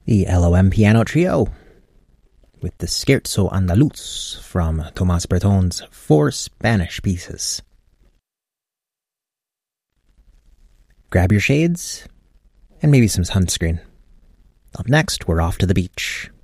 The LOM Piano Trio with the Scherzo Andaluz from Tomás Breton's Four Spanish Pieces. Grab your shades and maybe some sunscreen. Up next, we're off to the beach.